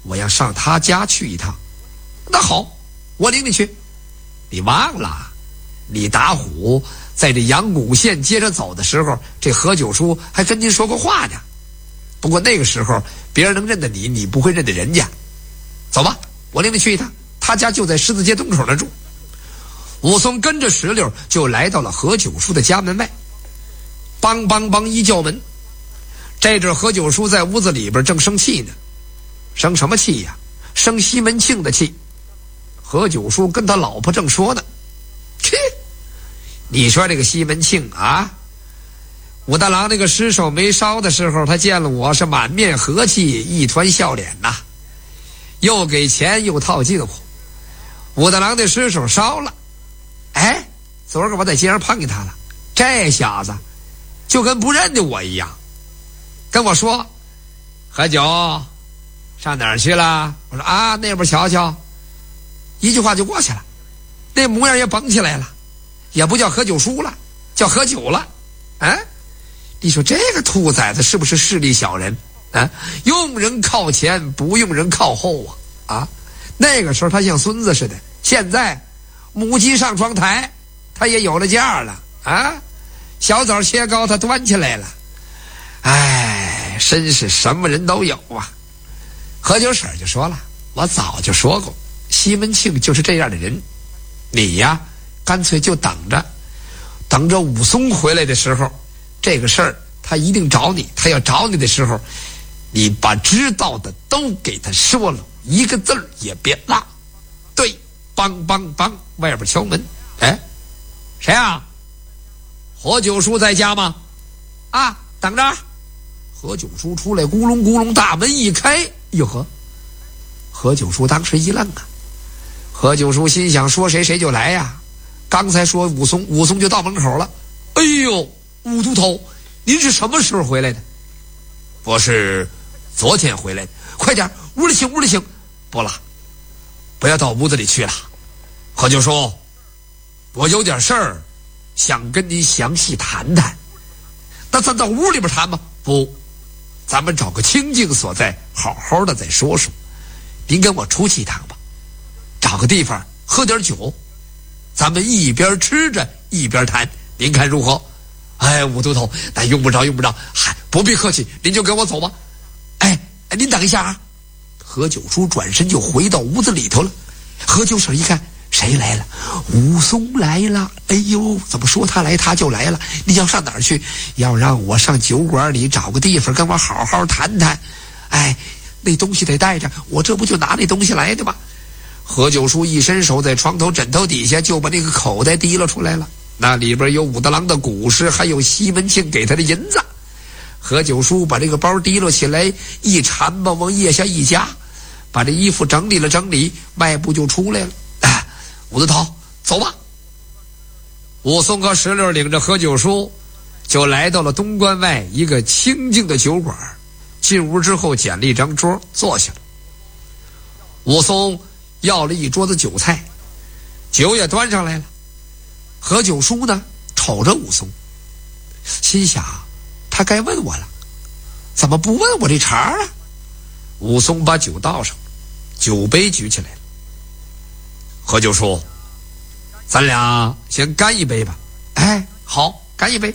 我要上他家去一趟。那好，我领你去。你忘了，李打虎在这阳谷县街上走的时候，这何九叔还跟您说过话呢。不过那个时候别人能认得你，你不会认得人家。走吧，我领你去一趟，他家就在狮子街东口那住。武松跟着石榴就来到了何九叔的家门外，梆梆梆一叫门。这阵何九叔在屋子里边正生气呢。生什么气呀？生西门庆的气。何九叔跟他老婆正说呢，切，你说这个西门庆啊，武大郎那个尸首没烧的时候，他见了我是满面和气，一团笑脸呐，又给钱又套近乎。武大郎的尸首烧了，哎，昨儿个我在街上碰见他了，这小子就跟不认得我一样，跟我说何九上哪儿去了？我说啊，那边瞧瞧。一句话就过去了，那模样也绷起来了，也不叫何九叔了，叫何九了。啊，你说这个兔崽子是不是势利小人啊？用人靠前，不用人靠后啊！啊，那个时候他像孙子似的，现在母鸡上窗台，他也有了价了啊！小枣切糕他端起来了，哎，真是什么人都有啊！何九婶就说了，我早就说过，西门庆就是这样的人，你呀，干脆就等着武松回来的时候，这个事儿他一定找你，他要找你的时候，你把知道的都给他说了，一个字儿也别落。对，梆梆梆，外边敲门，哎，谁啊？何九叔在家吗？啊，等着。何九叔出来，咕隆咕隆，大门一开，哟呵！何九叔当时一愣啊。何九叔心想，说谁谁就来呀。刚才说武松，武松就到门口了。哎呦，武都头，您是什么时候回来的？我是昨天回来的。快点，屋里请，屋里请。不了，不要到屋子里去了。何九叔，我有点事儿想跟您详细谈谈。那咱到屋里边谈吧。不，咱们找个清静所在，好好的再说说。您跟我出去一趟吧，找个地方喝点酒，咱们一边吃着一边谈，您看如何？哎，武都头，那用不着，嗨，不必客气，您就跟我走吧。哎，您等一下啊！何九叔转身就回到屋子里头了。何九婶一看，谁来了？武松来了。哎呦，怎么说他来他就来了？你要上哪儿去？要让我上酒馆里找个地方跟我好好谈谈。哎，那东西得带着，我这不就拿那东西来的吗？何九叔一伸手，在床头枕头底下就把那个口袋提了出来了，那里边有武大郎的古诗，还有西门庆给他的银子。何九叔把这个包提了起来，一缠吧往腋下一夹，把这衣服整理了整理，迈步就出来了。啊，武大头，走吧。武松和石榴领着何九叔就来到了东关外一个清静的酒馆，进屋之后捡了一张桌坐下了。武松要了一桌子酒菜，酒也端上来了。何九叔呢，瞅着武松，心想他该问我了，怎么不问我这茬啊？武松把酒倒上，酒杯举起来了。何九叔，咱俩先干一杯吧。哎，好，干一杯。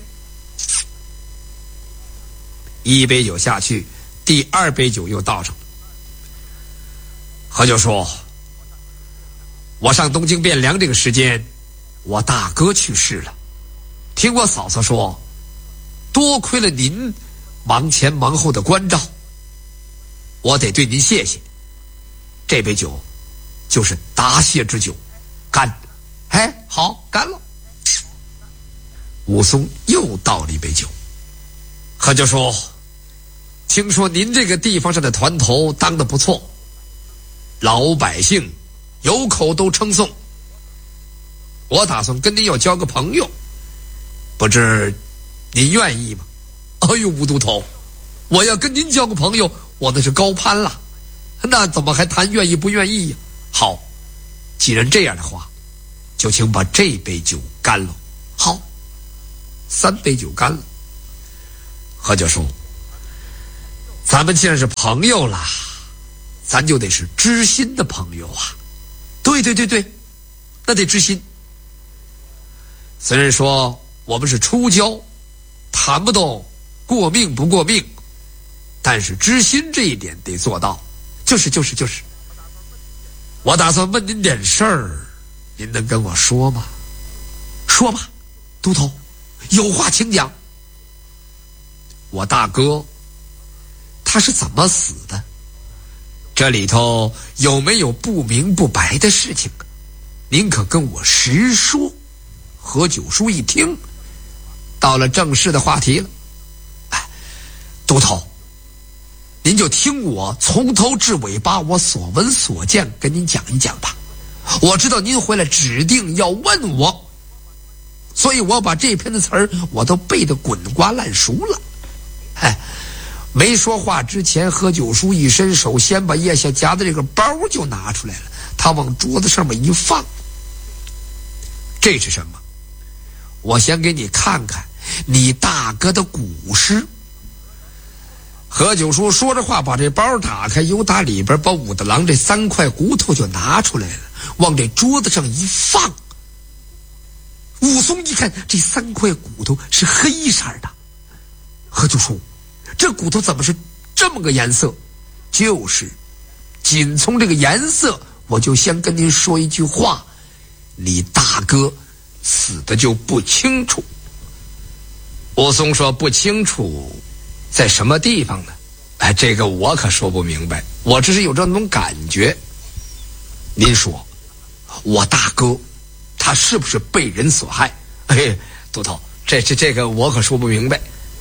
一杯酒下去，第二杯酒又倒上了。何九叔，我上东京汴梁这个时间，我大哥去世了，听我嫂嫂说，多亏了您忙前忙后的关照，我得对您谢谢。这杯酒就是答谢之酒，干！哎，好，干了。武松又倒了一杯酒。何九叔，听说您这个地方上的团头当得不错，老百姓有口都称颂，我打算跟您要交个朋友，不知您愿意吗？哎呦，武都头，我要跟您交个朋友，我那是高攀了，那怎么还谈愿意不愿意呀？好，既然这样的话，就请把这杯酒干了。好，3杯酒干了。何九叔，咱们既然是朋友了， 咱就得是知心的朋友啊。对，那得知心。虽然说我们是初交，谈不动过命不过命，但是知心这一点得做到。就是。我打算问您点事儿，您能跟我说吗？说吧，都头，有话请讲。我大哥他是怎么死的？这里头有没有不明不白的事情？您可跟我实说。何九叔一听，到了正式的话题了。都头，您就听我从头至尾把我所闻所见跟您讲一讲吧。我知道您回来指定要问我，所以我把这篇的词儿我都背得滚瓜烂熟了。没说话之前，何九叔一伸手，先把腋下夹的这个包就拿出来了，他往桌子上面一放。这是什么？我先给你看看你大哥的古诗。何九叔说着话，把这包打开，由打里边把武大郎这3块骨头就拿出来了，往这桌子上一放。武松一看，这3块骨头是黑色的。何九叔，这骨头怎么是这么个颜色？就是仅从这个颜色，我就先跟您说一句话，你大哥死的就不清楚。武松说，不清楚在什么地方呢？这个我可说不明白，我只是有这种感觉。您说我大哥他是不是被人所害？都头，这个我可说不明白。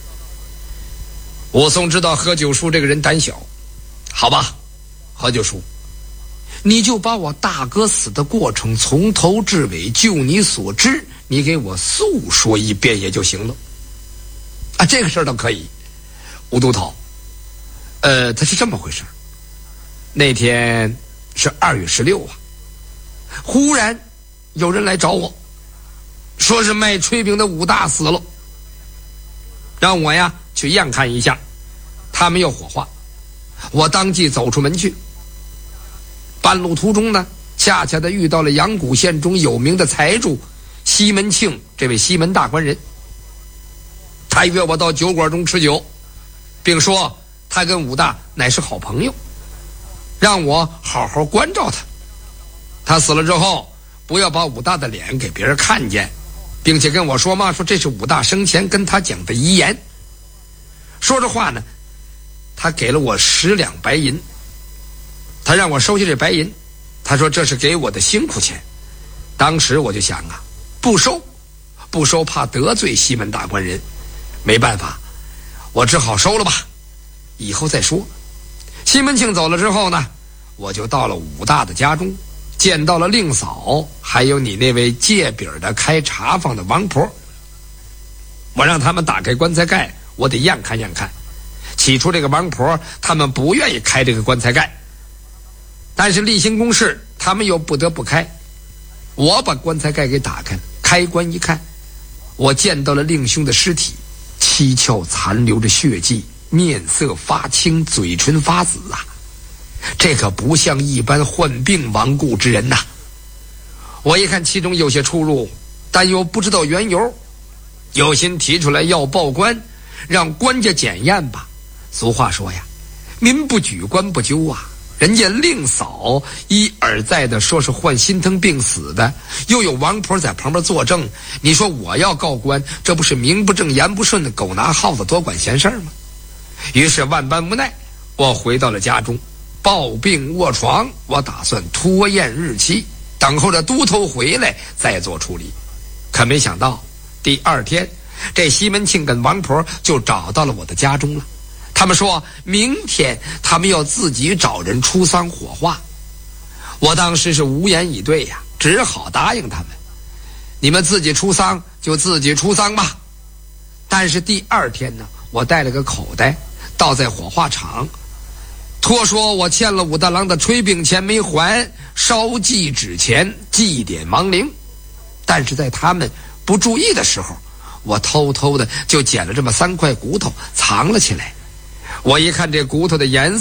武松知道何九叔这个人胆小，好吧，何九叔，你就把我大哥死的过程从头至尾，就你所知，你给我诉说一遍也就行了。这个事儿倒可以。吴都头，他是这么回事。那天是2月16啊，忽然有人来找我，说是卖炊饼的武大死了，让我呀去验看一下，他们要火化。我当即走出门去，半路途中呢，恰恰的遇到了阳谷县中有名的财主西门庆这位西门大官人。他约我到酒馆中吃酒，并说他跟武大乃是好朋友，让我好好关照他。他死了之后，不要把武大的脸给别人看见，并且跟我说嘛，说这是武大生前跟他讲的遗言。说着话呢，他给了我10两白银，他让我收下这白银，他说这是给我的辛苦钱。当时我就想啊，不收怕得罪西门大官人，没办法，我只好收了吧，以后再说。西门庆走了之后呢，我就到了武大的家中，见到了令嫂，还有你那位借饼的开茶坊的王婆。我让他们打开棺材盖，我得验看验看。起初这个王婆他们不愿意开这个棺材盖，但是例行公事他们又不得不开。我把棺材盖给打开了，开棺一看，我见到了令兄的尸体，七窍残留着血迹，面色发青，嘴唇发紫啊，这可不像一般患病亡故之人呐。我一看其中有些出入，但又不知道缘由，有心提出来要报官，让官家检验吧。俗话说呀，民不举，官不究啊。人家令嫂一而再的说是患心疼病死的，又有王婆在旁边作证，你说我要告官，这不是名不正言不顺的狗拿耗子多管闲事吗？于是万般无奈，我回到了家中，抱病卧床，我打算拖延日期，等候着都头回来再做处理。可没想到第2天，这西门庆跟王婆就找到了我的家中了。他们说明天他们要自己找人出丧火化。我当时是无言以对呀，只好答应他们，你们自己出丧就自己出丧吧。但是第2天呢，我带了个口袋倒在火化场，托说我欠了武大郎的炊饼钱没还，烧祭纸钱祭奠亡灵。但是在他们不注意的时候，我偷偷的就捡了这么3块骨头藏了起来。我一看这骨头的颜色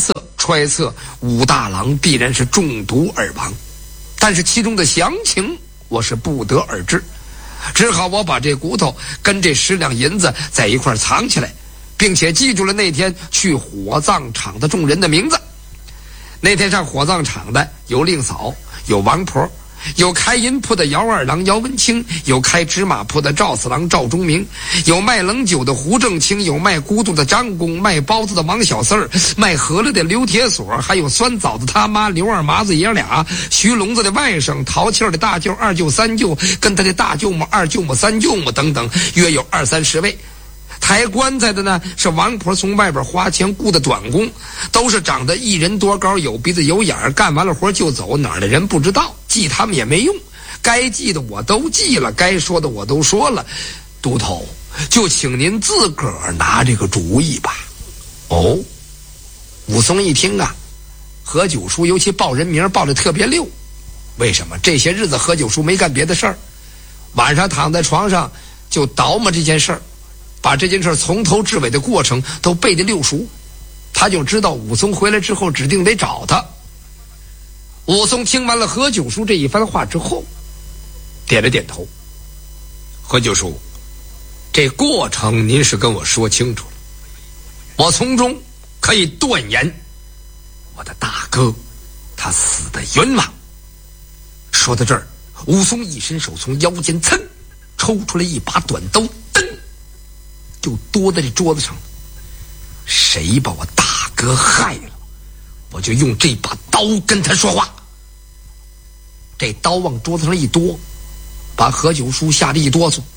揣测武大郎必然是中毒而亡，但是其中的详情我是不得而知，只好我把这骨头跟这10两银子在一块藏起来，并且记住了那天去火葬场的众人的名字。那天上火葬场的有令嫂，有王婆，有开银铺的姚二郎姚文清，有开芝麻铺的赵四郎赵忠明，有卖冷酒的胡正清，有卖咕嘟的张公，卖包子的王小四儿，卖饸饹的刘铁锁，还有酸枣子他妈刘二麻子爷俩，徐聋子的外甥，淘气儿的大舅、二舅、三舅，跟他的大舅母、二舅母、三舅母等等，约有20-30位。抬棺材的呢是王婆从外边花钱雇的短工，都是长得一人多高，有鼻子有眼儿，干完了活就走，哪儿的人不知道，记他们也没用，该记的我都记了，该说的我都说了，都头就请您自个儿拿这个主意吧。哦，武松一听啊，何九叔尤其报人名报得特别溜，为什么？这些日子何九叔没干别的事儿，晚上躺在床上就叨磨这件事儿，把这件事从头至尾的过程都背得溜熟，他就知道武松回来之后指定得找他。武松听完了何九叔这一番话之后，点了点头。何九叔，这过程您是跟我说清楚了，我从中可以断言，我的大哥他死得冤枉。说到这儿，武松一伸手从腰间噌抽出来一把短刀，噔就剁在这桌子上了。谁把我大哥害了，我就用这把刀跟他说话。这刀往桌子上一剁，把何九叔吓得一哆嗦。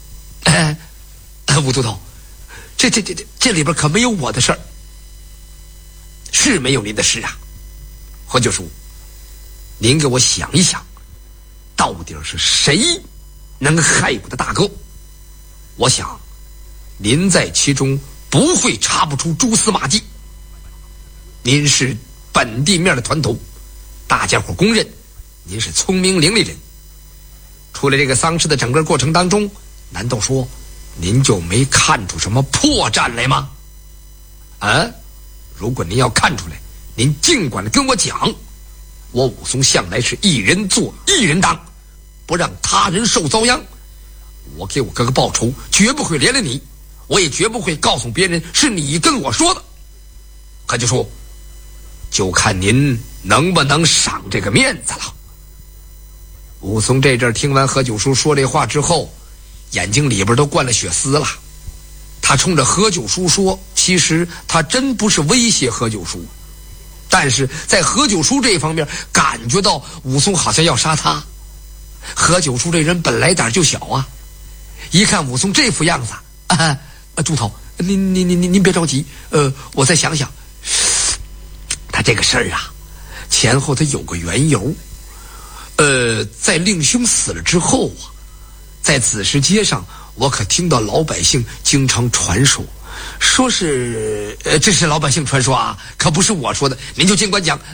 武都头，这里边可没有我的事儿。是没有您的事啊。何九叔，您给我想一想，到底是谁能害我的大哥？我想您在其中不会查不出蛛丝马迹。您是本地面的团头，大家伙公认您是聪明伶俐人。出了这个丧事的整个过程当中，难道说您就没看出什么破绽来吗？啊，如果您要看出来，您尽管跟我讲。我武松向来是一人做一人当，不让他人受遭殃。我给我哥哥报仇，绝不会连累你，我也绝不会告诉别人是你跟我说的。可就说，就看您能不能赏这个面子了。武松这阵听完何九叔说这话之后，眼睛里边都灌了血丝了。他冲着何九叔说，其实他真不是威胁何九叔，但是在何九叔这方面感觉到武松好像要杀他。何九叔这人本来胆就小啊，一看武松这副样子，猪头，您别着急，我再想想。他这个事儿啊，前后他有个缘由。在令兄死了之后啊，在子时街上，我可听到老百姓经常传说，说是这是老百姓传说啊，可不是我说的，您就尽管讲。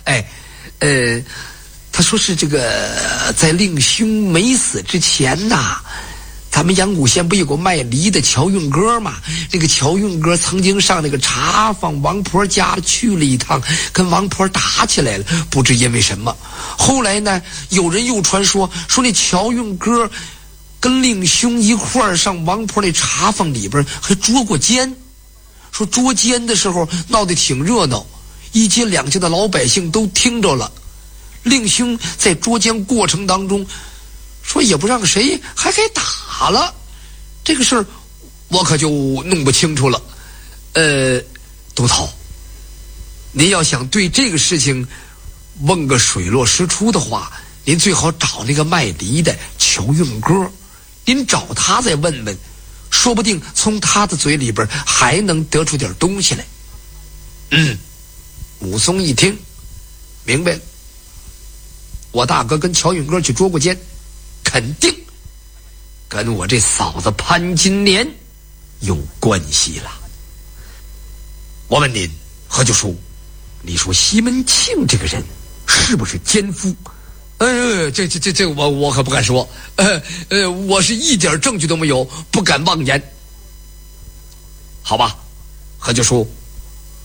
他说是这个在令兄没死之前呐，咱们阳谷县不有个卖梨的乔运哥嘛？那个乔运哥曾经上那个茶坊王婆家去了一趟，跟王婆打起来了，不知因为什么。后来呢，有人又传说那乔运哥跟令兄一块儿上王婆那茶坊里边还捉过奸，说捉奸的时候闹得挺热闹，一街两街的老百姓都听着了。令兄在捉奸过程当中，说也不让谁还给打了，这个事儿我可就弄不清楚了。都头，您要想对这个事情问个水落石出的话，您最好找那个卖梨的乔运哥，您找他再问问，说不定从他的嘴里边还能得出点东西来。武松一听明白了，我大哥跟乔运哥去捉过奸，肯定跟我这嫂子潘金莲有关系了。我问您，何九叔，你说西门庆这个人是不是奸夫？这我可不敢说，我是一点证据都没有，不敢妄言。好吧，何九叔，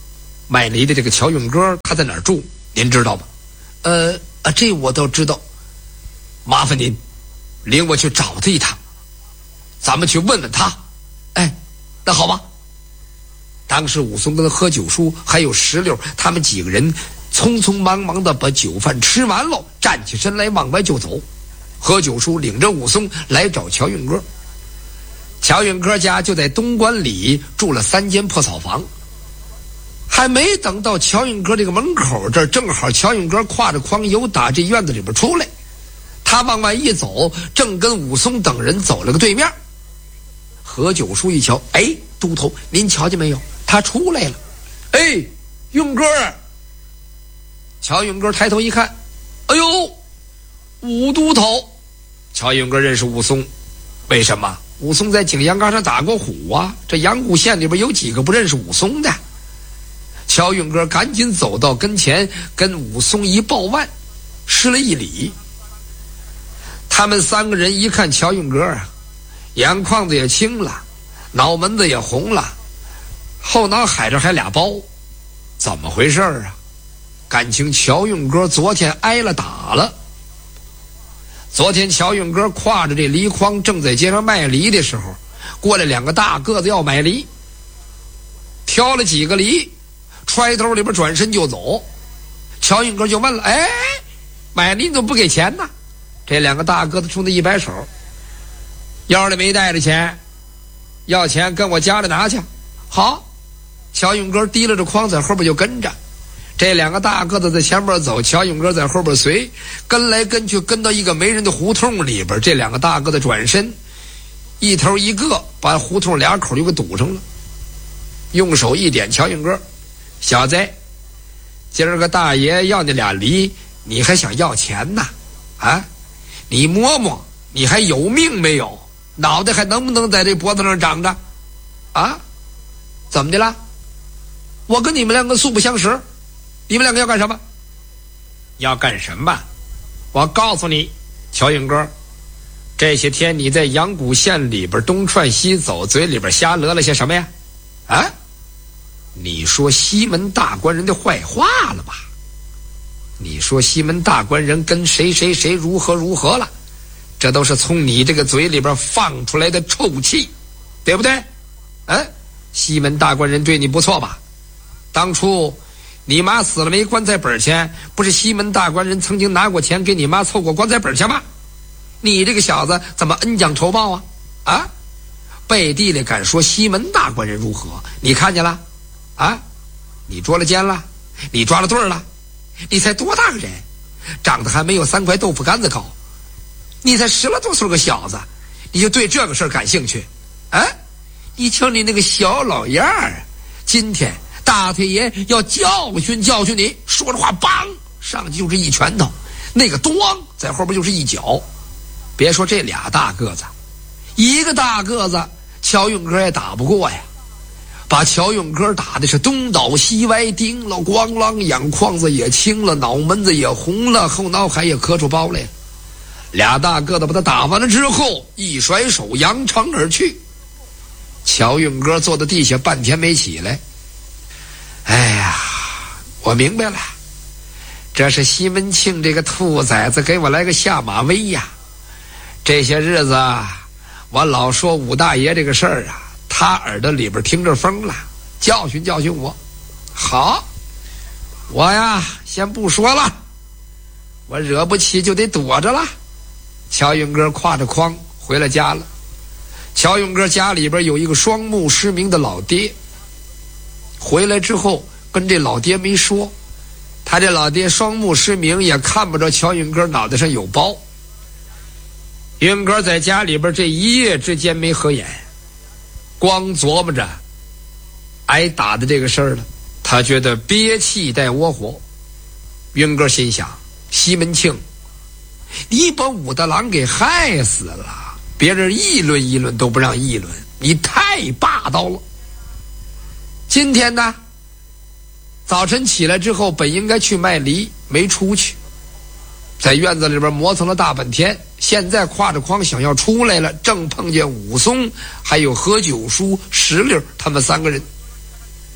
卖梨的这个乔运哥他在哪儿住，您知道吗？这我倒知道。麻烦您领我去找他一趟，咱们去问问他。哎，那好吧。当时武松跟何九叔还有石榴他们几个人匆匆忙忙的把酒饭吃完了，站起身来往外就走。何九叔领着武松来找乔运哥。乔运哥家就在东关里住了3间破草房。还没等到乔运哥这个门口这儿，正好乔运哥挎着筐由打这院子里边出来，他往外一走，正跟武松等人走了个对面。何九叔一瞧，哎，都头您瞧见没有，他出来了。哎，运哥。乔运哥抬头一看，哎呦，武都头。乔运哥认识武松，为什么？武松在景阳冈上打过虎啊，这阳谷县里边有几个不认识武松的？乔运哥赶紧走到跟前，跟武松一抱腕，施了一礼。他们3个人一看乔运哥啊，眼眶子也青了，脑门子也红了，后脑海这还俩包，怎么回事啊？感情乔运哥昨天挨了打了。昨天乔运哥挎着这梨筐正在街上卖梨的时候，过来2个大个子要买梨，挑了几个梨，揣兜里边转身就走。乔运哥就问了，哎，买梨你怎么不给钱呢？这2个大个子冲他一摆手，腰里没带着钱，要钱跟我家里拿去。好，乔运哥提了着筐在后边就跟着，这2个大个子在前边走，乔运哥在后边随，跟来跟去，跟到一个没人的胡同里边，这2个大个子转身，一头一个把胡同2口就给堵上了，用手一点乔运哥，小子，今儿个大爷要那俩梨，你还想要钱呢？啊，你摸摸，你还有命没有？脑袋还能不能在这脖子上长着？啊，怎么的了？我跟你们2个素不相识，你们2个要干什么？要干什么？我告诉你，乔运哥，这些天你在阳谷县里边东窜西走，嘴里边瞎勒了些什么呀？啊，你说西门大官人的坏话了吧？你说西门大官人跟谁谁谁如何如何了？这都是从你这个嘴里边放出来的臭气，对不对？西门大官人对你不错吧？当初你妈死了没棺材本钱，不是西门大官人曾经拿过钱给你妈凑过棺材本钱吗？你这个小子怎么恩将仇报啊？啊，背地里敢说西门大官人如何？你看见了？啊，你捉了奸了，你抓了对了，你才多大个人，长得还没有3块豆腐干子高，你才10多岁个小子，你就对这个事儿感兴趣？啊，你瞧你那个小老样儿，今天大太爷要教训教训你。说着话，梆上去就是一拳头，那个咣在后边就是一脚。别说这俩大个子，一个大个子乔运哥也打不过呀，把乔运哥打的是东倒西歪，叮了咣啷，眼眶子也青了，脑门子也红了，后脑海也磕出包来了。俩大个子把他打完了之后，一甩手扬长而去。乔运哥坐在地下半天没起来。哎呀，我明白了，这是西门庆这个兔崽子给我来个下马威呀。这些日子我老说武大爷这个事儿啊，他耳朵里边听着风了，教训教训我。好，我呀先不说了，我惹不起就得躲着了。乔运哥挎着筐回了家了。乔运哥家里边有一个双目失明的老爹，回来之后跟这老爹没说，他这老爹双目失明，也看不着乔运哥脑袋上有包。运哥在家里边这一夜之间没合眼，光琢磨着挨打的这个事儿了，他觉得憋气带窝火。运哥心想，西门庆，你把武大郎给害死了，别人议论议论都不让议论，你太霸道了。今天呢，早晨起来之后本应该去卖梨，没出去，在院子里边磨蹭了大半天，现在挎着筐想要出来了，正碰见武松还有何九叔、石榴他们3个人。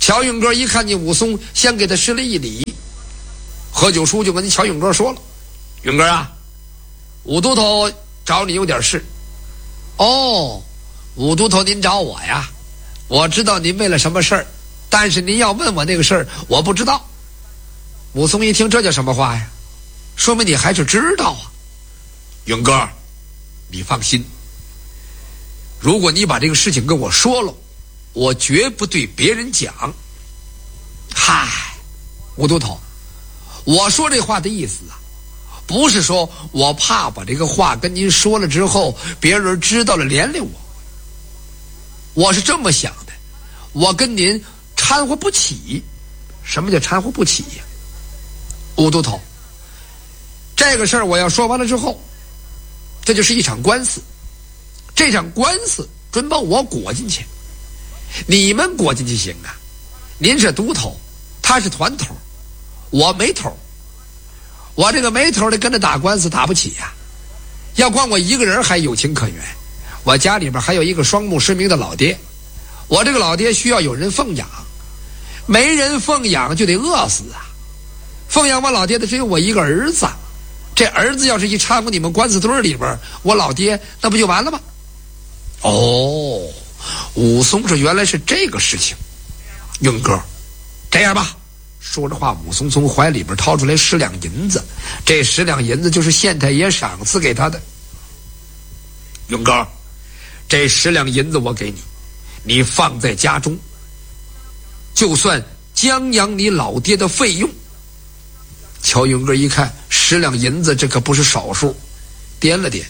乔运哥一看见武松，先给他施了一礼。何九叔就跟乔运哥说了：“运哥啊，武都头找你有点事。”哦，武都头您找我呀？我知道您为了什么事儿，但是您要问我那个事儿，我不知道。武松一听，这叫什么话呀？说明你还是知道啊。运哥，你放心，如果你把这个事情跟我说了，我绝不对别人讲。嗨，武都头，我说这话的意思啊，不是说我怕把这个话跟您说了之后，别人知道了连累我。我是这么想的，我跟您掺和不起。什么叫掺和不起呀？武都头，这个事儿我要说完了之后，这就是一场官司。这场官司准把我裹进去，你们裹进去行啊？您是都头，他是团头，我没头。我这个没头的跟着打官司打不起呀。要光我一个人还有情可原，我家里边还有一个双目失明的老爹，我这个老爹需要有人奉养，没人奉养就得饿死啊。奉养我老爹的只有我一个儿子，这儿子要是一掺和你们官司堆里边，我老爹那不就完了吗？哦，武松这原来是这个事情。运哥，这样吧，说着话，武松从怀里边掏出来10两银子，这10两银子就是县太爷赏赐给他的。运哥，这10两银子我给你，你放在家中，就算将养你老爹的费用。乔运哥一看10两银子，这可不是少数，掂了掂，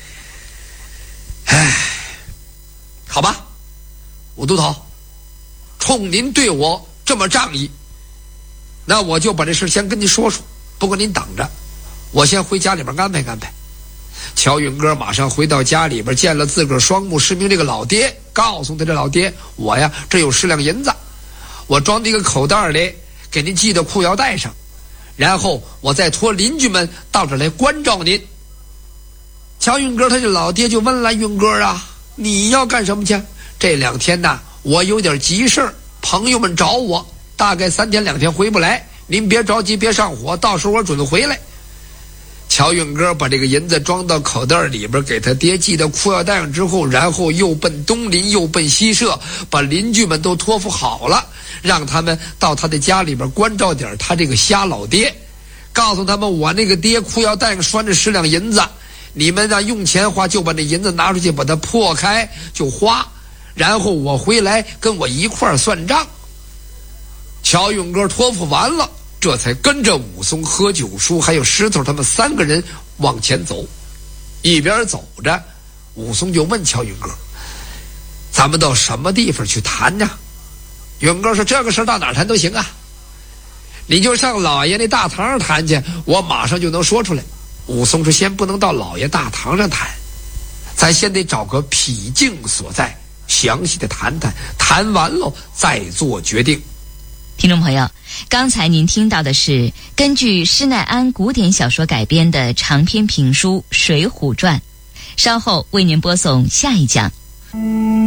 唉，好吧，武都头，冲您对我这么仗义，那我就把这事先跟您说说。不过您等着，我先回家里边安排安排。乔运哥马上回到家里边，见了自个儿双目失明这个老爹，告诉他：这老爹，我呀这有10两银子，我装在一个口袋里，给您系到裤腰带上，然后我再托邻居们到这儿来关照您。乔运哥他这老爹就问了：运哥啊，你要干什么去？这2天呢，我有点急事儿，朋友们找我，大概3天2天回不来，您别着急，别上火，到时候我准回来。乔运哥把这个银子装到口袋里边，给他爹系到裤腰带上之后，然后又奔东邻又奔西社，把邻居们都托付好了，让他们到他的家里边关照点他这个瞎老爹，告诉他们我那个爹裤腰带上拴着10两银子，你们呢用钱花就把那银子拿出去，把它破开就花，然后我回来跟我一块儿算账。乔运哥托付完了，这才跟着武松、何九叔还有石头他们3个人往前走。一边走着，武松就问乔运哥：咱们到什么地方去谈呢？运哥说：这个事儿到哪儿谈都行啊，你就上老爷那大堂上谈去，我马上就能说出来。武松说：先不能到老爷大堂上谈，咱先得找个僻静所在，详细的谈谈，谈完了再做决定。 听众朋友，刚才您听到的是根据施耐庵古典小说改编的长篇评书《水浒传》，稍后为您播送下一讲。